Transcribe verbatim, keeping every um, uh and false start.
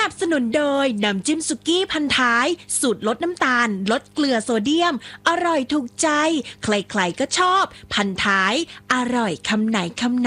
นับสนุนโดยน้ำจิ้มสุกี้พันท้ายสูตรลดน้ำตาลลดเกลือโซเดียมอร่อยถูกใจใครๆก็ชอบพันท้ายอร่อยคำไหนคำนั้น